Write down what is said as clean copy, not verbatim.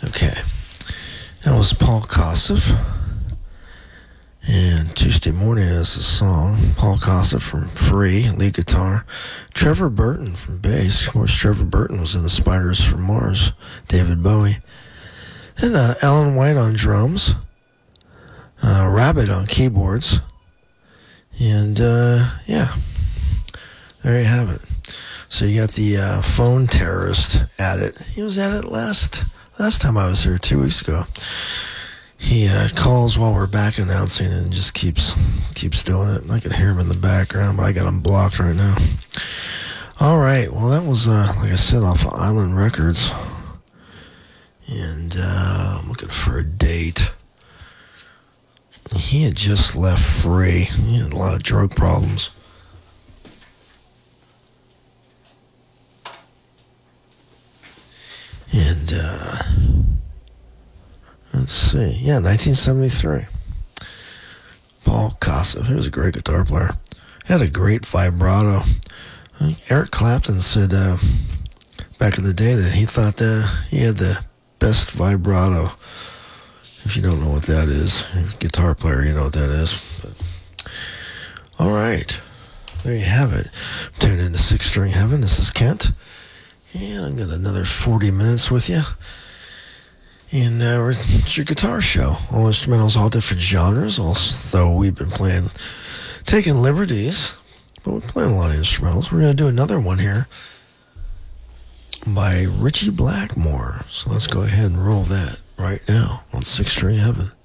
Okay. That was Paul Kossoff. And Tuesday Morning is the song. Paul Kossoff from Free, lead guitar. Trevor Burton from bass. Of course, Trevor Burton was in the Spiders from Mars. David Bowie. And Alan White on drums. Rabbit on keyboards. And, yeah. There you have it. So you got the phone terrorist at it. He was at it last time I was here 2 weeks ago. He calls while we're back announcing and just keeps doing it. I can hear him in the background, but I got him blocked right now. All right. Well, that was, like I said, off of Island Records. And I'm looking for a date. He had just left Free. He had a lot of drug problems. And, let's see. Yeah, 1973. Paul Kossoff. He was a great guitar player. Had a great vibrato. Eric Clapton said back in the day that he thought he had the best vibrato. If you don't know what that is, if you're a guitar player, you know what that is. But, all right. There you have it. I'm tuned into Six String Heaven. This is Kent. And I've got another 40 minutes with you. And it's your guitar show. All instrumentals, all different genres. Although we've been taking liberties. But we're playing a lot of instrumentals. We're going to do another one here by Ritchie Blackmore. So let's go ahead and roll that right now on Six String Heaven.